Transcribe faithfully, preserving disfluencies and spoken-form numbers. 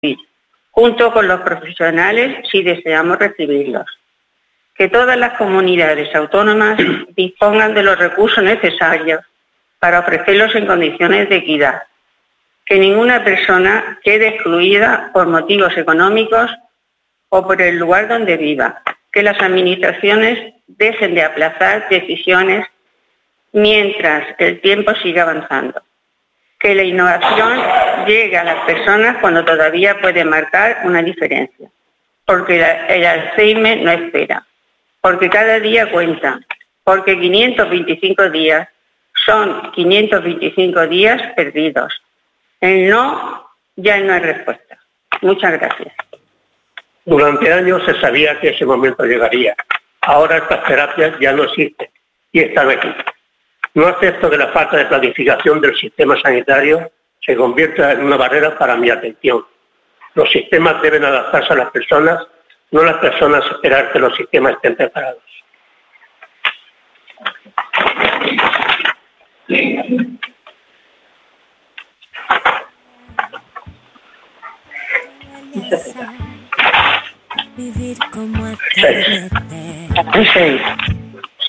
junto con los profesionales si deseamos recibirlos. Que todas las comunidades autónomas dispongan de los recursos necesarios para ofrecerlos en condiciones de equidad. Que ninguna persona quede excluida por motivos económicos o por el lugar donde viva. Que las administraciones dejen de aplazar decisiones mientras el tiempo siga avanzando. Que la innovación llegue a las personas cuando todavía puede marcar una diferencia. Porque el Alzheimer no espera. Porque cada día cuenta. Porque quinientos veinticinco días son quinientos veinticinco días perdidos. El no ya no hay respuesta. Muchas gracias. Durante años se sabía que ese momento llegaría. Ahora estas terapias ya no existen y están aquí. No acepto que la falta de planificación del sistema sanitario se convierta en una barrera para mi atención. Los sistemas deben adaptarse a las personas, no las personas esperar que los sistemas estén preparados. Vivir como atardece.